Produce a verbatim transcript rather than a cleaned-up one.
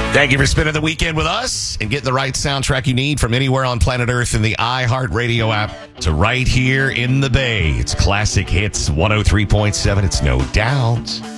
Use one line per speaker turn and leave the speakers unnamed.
Thank you for spending the weekend with us and getting the right soundtrack you need from anywhere on planet Earth in the iHeartRadio app to right here in the Bay. It's Classic Hits one oh three point seven. It's No Doubt.